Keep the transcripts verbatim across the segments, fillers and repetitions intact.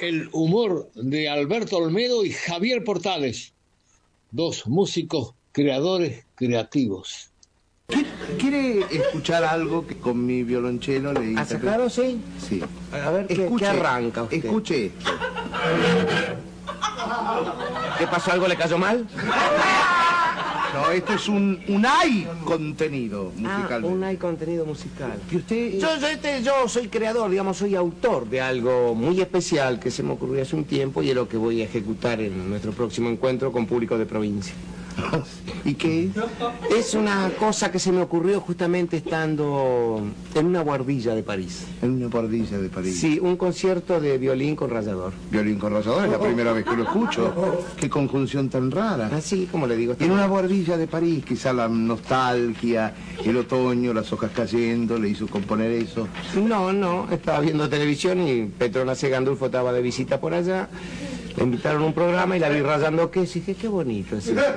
el humor de Alberto Olmedo y Javier Portales, dos músicos creadores creativos. ¿Quiere escuchar algo que con mi violonchelo le ¿Ha sacado, sí? Sí. A ver, ¿qué, escuche, ¿qué arranca usted? Escuche esto. ¿Qué pasó? ¿Algo le cayó mal? No, esto es un, un hay contenido musical. Ah, un hay contenido musical. ¿Y usted? Yo, yo, este, yo soy creador, digamos, soy autor de algo muy especial que se me ocurrió hace un tiempo y es lo que voy a ejecutar en nuestro próximo encuentro con público de provincia. ¿Y qué? Es una cosa que se me ocurrió justamente estando en una guardilla de París. En una guardilla de París. Sí, un concierto de violín con rallador. Violín con rallador, es la primera vez que lo escucho. Qué conjunción tan rara. Así, como le digo. En una guardilla de París, quizá la nostalgia, el otoño, las hojas cayendo, le hizo componer eso. No, no, estaba viendo televisión y Petronace Gandulfo estaba de visita por allá. Le invitaron a un programa y la vi rayando queso y dije, qué bonito es eso.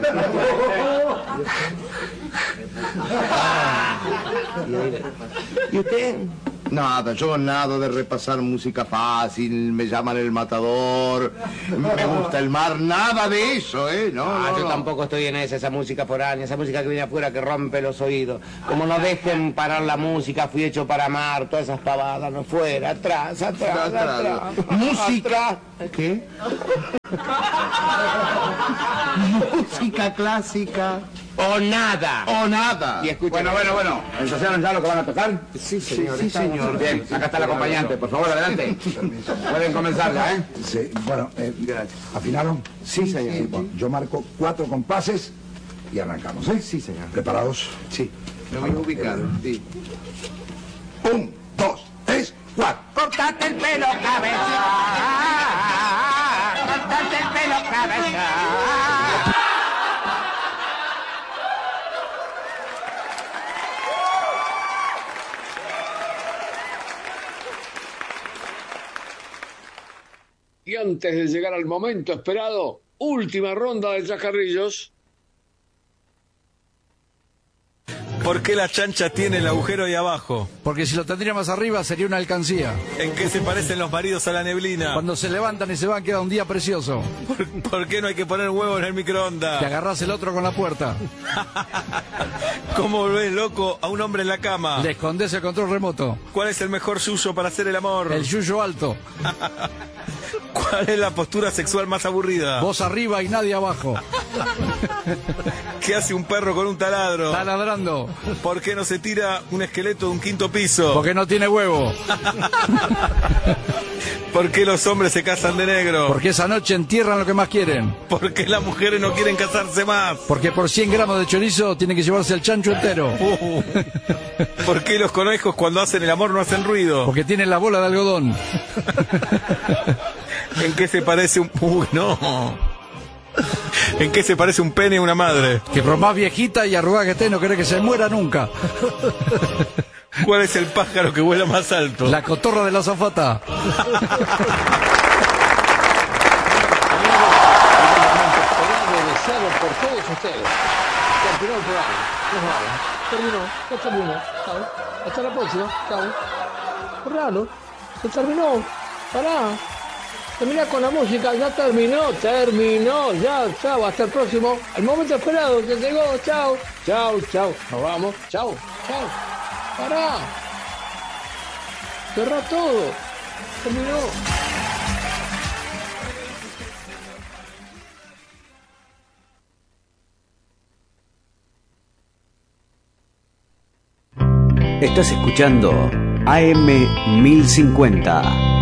¿Y usted? Nada, yo nada de repasar música fácil, me llaman el matador, me gusta el mar, nada de eso, ¿eh? No, Ah, no, yo no. tampoco estoy en esa, esa música foránea, esa música que viene afuera que rompe los oídos. Como no dejen parar la música, fui hecho para amar, todas esas pavadas, no fuera, atrás, atrás, Atrás. atrás. Música. Atrás. ¿Qué? Música clásica. O nada. O nada. Y escucha. Bueno, bueno, bueno. ¿Ensayaron ya lo que van a tocar? Sí, señor. Sí, señor. Bien, acá está el acompañante. Por favor, adelante. Pueden comenzar ya, ¿eh? Sí, bueno, eh, Gracias. ¿afinaron? Sí, señor. Sí, bueno, yo marco cuatro compases y arrancamos, ¿eh? Sí, señor. ¿Preparados? Sí, me voy a ubicar. Sí. Un, dos, tres, cuatro. Cortate el pelo, cabeza. Cortate el pelo, cabeza. Y antes de llegar al momento esperado, última ronda de chacarrillos. ¿Por qué la chancha tiene el agujero ahí abajo? Porque si lo tendría más arriba sería una alcancía. ¿En qué se parecen los maridos a la neblina? Cuando se levantan y se van queda un día precioso. ¿Por, por qué no hay que poner huevo en el microondas? Te agarrás el otro con la puerta. ¿Cómo volvés loco a un hombre en la cama? Le escondés el control remoto. ¿Cuál es el mejor yuyo para hacer el amor? El yuyo alto. ¿Cuál es la postura sexual más aburrida? Vos arriba y nadie abajo. ¿Qué hace un perro con un taladro? Está ladrando. ¿Por qué no se tira un esqueleto de un quinto piso? Porque no tiene huevo. ¿Por qué los hombres se casan de negro? Porque esa noche entierran lo que más quieren. ¿Por qué las mujeres no quieren casarse más? Porque por cien gramos de chorizo tienen que llevarse el chancho entero. Uh. ¿Por qué los conejos cuando hacen el amor no hacen ruido? Porque tienen la bola de algodón. ¿En qué se parece un... Uy, no. ¿En qué se parece un pene a una madre? Que por más viejita y arrugada que esté no querés que se muera nunca. ¿Cuál es el pájaro que vuela más alto? La cotorra de la azafata. Deseado por todos ustedes. Terminó el programa. Nos vamos. Terminó. Ya terminó. Chao. Hasta la próxima. Chao. Qué raro. Se terminó. Pará. Termina con la música. Ya terminó. Terminó. Ya. Chao. Hasta el próximo. El momento esperado que llegó. Chao. Chao. Chao. Nos vamos. Chao. Chao. Pará. Cerrá todo. Terminó. Estás escuchando A M mil cincuenta.